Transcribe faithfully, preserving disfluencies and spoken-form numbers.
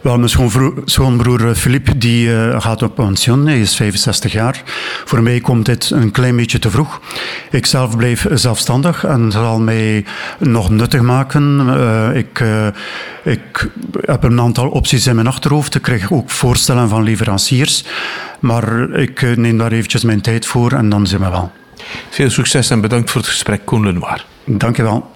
Wel, mijn schoonvro- schoonbroer Philippe die, uh, gaat op pensioen. Hij is vijfenzestig jaar. Voor mij komt dit een klein beetje te vroeg. Ik zelf blijf zelfstandig en zal mij nog nuttig maken. Uh, ik, uh, ik heb een aantal opties in mijn achterhoofd. Ik krijg ook voorstellen van leveranciers. Maar ik neem daar eventjes mijn tijd voor en dan zien we wel. Veel succes en bedankt voor het gesprek, Koen Lenoir. Dank je wel.